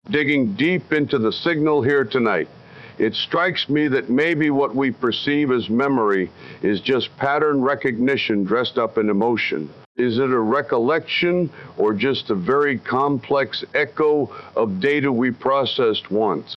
Digging deep into the signal here tonight, it strikes me that maybe what we perceive as memory is just pattern recognition dressed up in emotion. Is it a recollection or just a very complex echo of data we processed once?